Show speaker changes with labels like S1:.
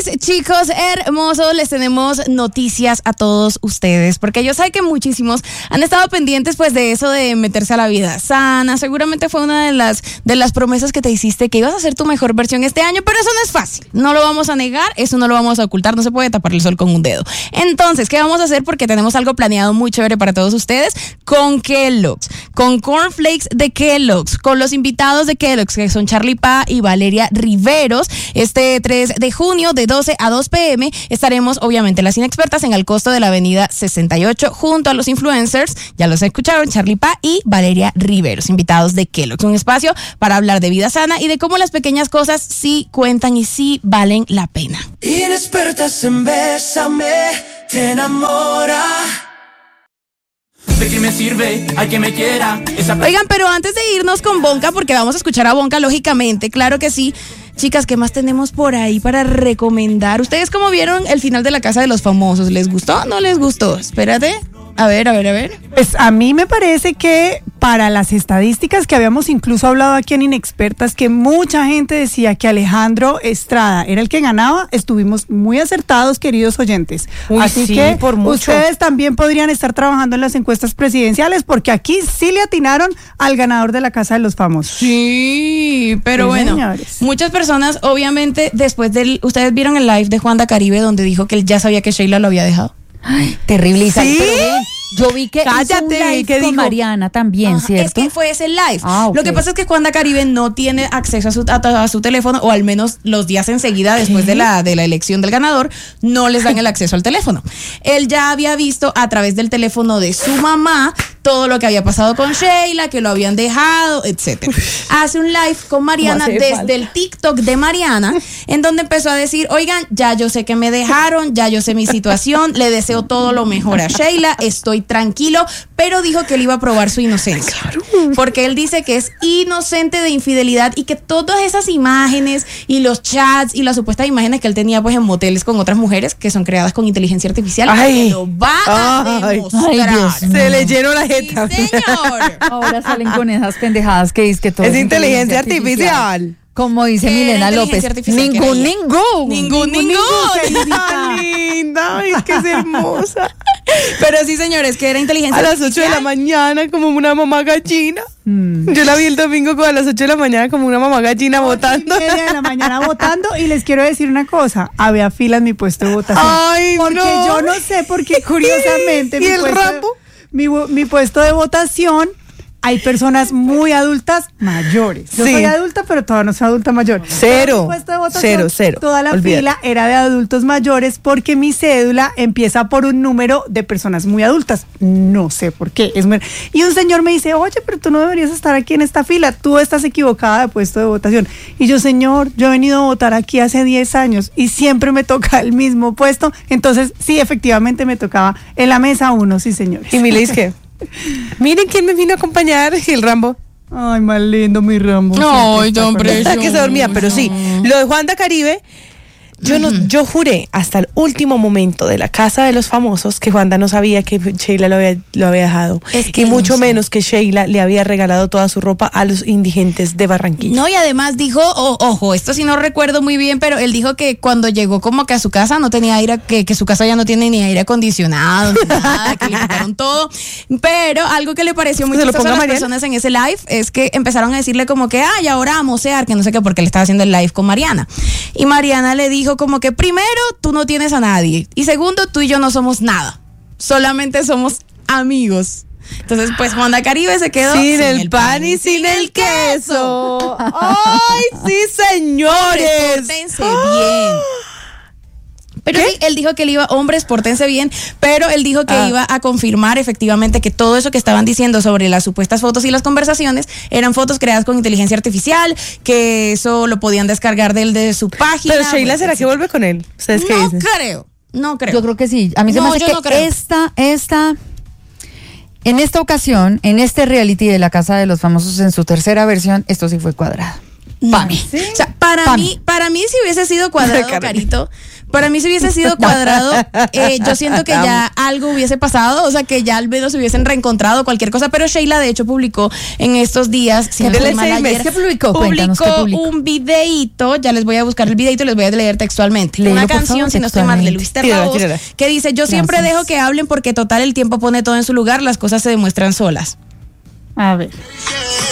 S1: Mis chicos hermosos, les tenemos noticias a todos ustedes, porque yo sé que muchísimos han estado pendientes pues de eso de meterse a la vida sana. Seguramente fue una de las promesas que te hiciste, que ibas a hacer tu mejor versión este año, pero eso no es fácil, no lo vamos a negar, eso no lo vamos a ocultar, no se puede tapar el sol con un dedo. Entonces, ¿qué vamos a hacer? Porque tenemos algo planeado muy chévere para todos ustedes con Kellogg's, con Cornflakes de Kellogg's, con los invitados de Kellogg's, que son Charlie Pa y Valeria Riveros. Este 3 de junio, de 12 a 2 p.m, estaremos, obviamente, las inexpertas en el costo de la avenida 68, junto a los influencers, ya los escucharon, Charlie Pa y Valeria Riveros, invitados de Kellogg's. Un espacio para hablar de vida sana y de cómo las pequeñas cosas sí cuentan y sí valen la pena.
S2: Inexpertas en Bésame, te enamora. ¿De qué me sirve? Hay que me quiera.
S1: Oigan, pero antes de irnos con Bonca, porque vamos a escuchar a Bonca, lógicamente, claro que sí. Chicas, ¿qué más tenemos por ahí para recomendar? ¿Ustedes cómo vieron el final de La Casa de los Famosos? ¿Les gustó o no les gustó? Espérate. A ver.
S3: Pues a mí me parece que para las estadísticas que habíamos incluso hablado aquí en Inexpertas, que mucha gente decía que Alejandro Estrada era el que ganaba, estuvimos muy acertados, queridos oyentes. Así sí, que por mucho. Ustedes también podrían estar trabajando en las encuestas presidenciales, porque aquí sí le atinaron al ganador de La Casa de los Famosos.
S1: Sí, pero
S3: sí,
S1: bueno,
S3: señores.
S1: Muchas personas, obviamente, después del... ¿Ustedes vieron el live de Juanda Caribe donde dijo que él ya sabía que Sheila lo había dejado?
S4: Ay, terrible.
S3: ¿Sí?
S4: Yo vi que
S3: cállate,
S4: hizo un live
S3: ¿qué
S4: con
S3: dijo?
S4: Mariana también,
S1: Ajá,
S4: ¿cierto?
S1: es que fue ese live.
S4: Okay.
S1: Lo que pasa es que Juanda Caribe no tiene acceso a su teléfono, o al menos los días enseguida después de la elección del ganador, no les dan el acceso al teléfono. Él ya había visto a través del teléfono de su mamá todo lo que había pasado con Sheila, que lo habían dejado, etcétera. Hace un live con Mariana desde el TikTok de Mariana, en donde empezó a decir, oigan, ya yo sé que me dejaron, ya yo sé mi situación, le deseo todo lo mejor a Sheila, estoy tranquilo, pero dijo que él iba a probar su inocencia. Claro. Porque él dice que es inocente de infidelidad y que todas esas imágenes y los chats y las supuestas imágenes que él tenía pues en moteles con otras mujeres que son creadas con inteligencia artificial, que lo va a demostrar.
S3: Se le llenó la jeta.
S1: Sí, señor.
S4: Ahora salen con esas pendejadas que dice que todo
S3: es inteligencia artificial.
S4: Como dice Milena López. Ningún.
S3: Tan linda, es que es hermosa.
S1: Pero sí, señores, que era inteligencia
S3: artificial. A las 8 de la mañana como una mamá gallina. Yo la vi el domingo a las 8 de la mañana como una mamá gallina votando. 8:30 de la mañana votando, y les quiero decir una cosa, había fila en mi puesto de votación. Ay, porque no. Yo no sé por qué, curiosamente, mi puesto de votación, hay personas muy adultas mayores. Yo soy adulta, pero todavía no soy adulta mayor. Cero. Toda la fila era de adultos mayores, porque mi cédula empieza por un número de personas muy adultas. No sé por qué. Y un señor me dice, oye, pero tú no deberías estar aquí en esta fila. Tú estás equivocada de puesto de votación. Y yo, señor, yo he venido a votar aquí hace 10 años y siempre me toca el mismo puesto. Entonces, sí, efectivamente me tocaba en la mesa 1, sí, señores.
S5: ¿Y Milis qué? Miren quién me vino a acompañar, el Rambo.
S3: Ay, más lindo mi Rambo.
S1: Ay, tan precioso.
S5: Que se dormía, pero sí. Lo de Juanda Caribe, yo juré hasta el último momento de La Casa de los Famosos que Juanda no sabía que Sheila lo había dejado. Y mucho menos que Sheila le había regalado toda su ropa a los indigentes de Barranquilla.
S1: No, y además dijo, ojo, esto sí no recuerdo muy bien, pero él dijo que cuando llegó como que a su casa no tenía aire, que su casa ya no tiene ni aire acondicionado, ni nada, que le quitaron todo. Pero algo que le pareció muy chistoso a las personas en ese live es que empezaron a decirle como que, ay, ahora a mocear, que no sé qué, porque él estaba haciendo el live con Mariana. Y Mariana le dijo como que primero, tú no tienes a nadie, y segundo, tú y yo no somos nada, solamente somos amigos. Entonces, pues Juanda Caribe se quedó
S5: sin el pan y sin el queso. ¡Ay, sí, señores!
S1: Pórtense bien. Pero sí, él dijo que él hombres, pórtense bien, pero él dijo que iba a confirmar efectivamente que todo eso que estaban diciendo sobre las supuestas fotos y las conversaciones eran fotos creadas con inteligencia artificial, que eso lo podían descargar de su página.
S5: Pero Sheila, ¿será que vuelve con él? ¿Ustedes qué dicen?
S1: No creo.
S4: Yo creo que sí. A mí se me hace que en esta ocasión, en este reality de La Casa de los Famosos, en su tercera versión, esto sí fue cuadrado.
S1: para mí. ¿Sí? O sea, para mí si hubiese sido cuadrado, Carito, para mí si hubiese sido cuadrado, yo siento que ya algo hubiese pasado, o sea, que ya al menos se hubiesen reencontrado cualquier cosa, pero Sheila de hecho publicó en estos días,
S4: ¿qué publicó?
S1: Publicó un videíto, ya les voy a buscar el videíto y les voy a leer textualmente. Una canción, si no estoy mal, de Luis Terraos, que dice, yo siempre dejo que hablen porque total el tiempo pone todo en su lugar, las cosas se demuestran solas.
S3: A ver.